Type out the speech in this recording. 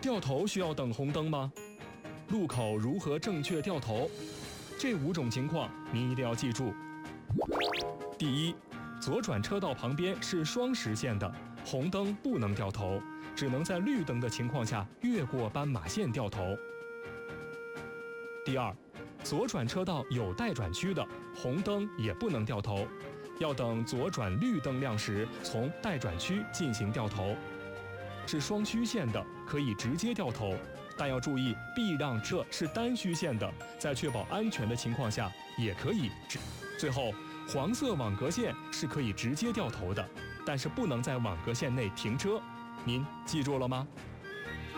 掉头需要等红灯吗？路口如何正确掉头？这5种情况您一定要记住。第一，左转车道旁边是双实线的，红灯不能掉头，只能在绿灯的情况下越过斑马线掉头。第二，左转车道有待转区的，红灯也不能掉头，要等左转绿灯亮时从待转区进行掉头。是双虚线的可以直接掉头，但要注意避让车是单虚线的，在确保安全的情况下也可以最后，黄色网格线是可以直接掉头的，但是不能在网格线内停车，您记住了吗？